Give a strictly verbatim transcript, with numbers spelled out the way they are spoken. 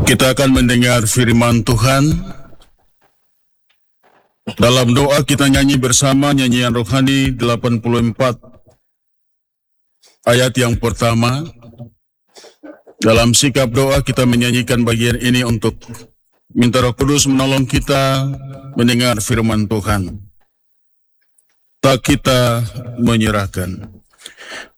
Kita akan mendengar firman Tuhan. Dalam doa kita nyanyi bersama nyanyian rohani delapan puluh empat ayat yang pertama. Dalam sikap doa kita menyanyikan bagian ini untuk minta Roh Kudus menolong kita mendengar firman Tuhan. Tak kita menyerahkan.